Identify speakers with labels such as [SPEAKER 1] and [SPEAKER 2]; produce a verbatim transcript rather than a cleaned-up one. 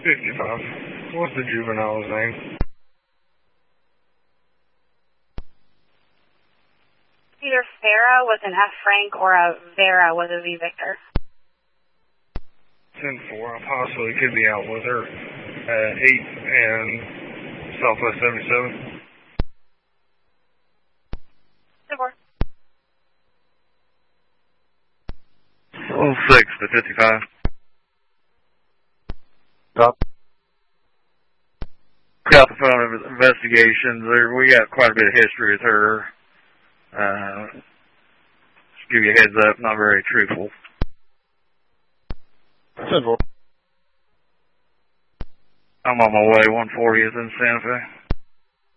[SPEAKER 1] fifty-five. What's the juvenile's name?
[SPEAKER 2] Either Farah with an F Frank or a Vera with a V Victor.
[SPEAKER 1] ten four. I possibly could be out with her at eight and Southwest seventy-seven.
[SPEAKER 2] ten four.
[SPEAKER 3] oh six to fifty-five.
[SPEAKER 4] Stop.
[SPEAKER 3] Got the phone investigations. There, we got quite a bit of history with her. Uh, just give you a heads up, not very truthful.
[SPEAKER 4] ten four.
[SPEAKER 3] I'm on my way. one forty is in Santa Fe.